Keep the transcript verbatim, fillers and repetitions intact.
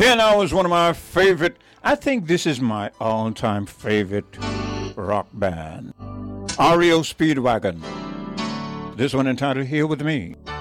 Here now is one of my favorite, I think this is my all-time favorite rock band, R E O Speedwagon. This one entitled Here With Me.